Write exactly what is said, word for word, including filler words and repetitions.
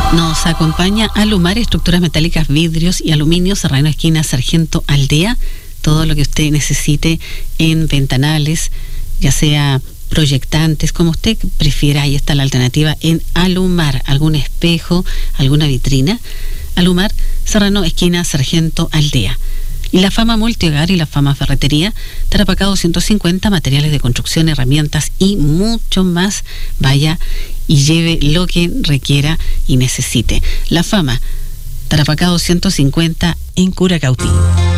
Nos acompaña Alumar, estructuras metálicas, vidrios y aluminio, Serrano esquina Sargento Aldea. Todo lo que usted necesite en ventanales, ya sea proyectantes, como usted prefiera, ahí está la alternativa en Alumar. Algún espejo, alguna vitrina. Alumar, Serrano esquina Sargento Aldea. La Fama Multihogar y la Fama Ferretería, Tarapacá doscientos cincuenta, materiales de construcción, herramientas y mucho más. Vaya y lleve lo que requiera y necesite. La Fama, Tarapacá doscientos cincuenta en Curacautí.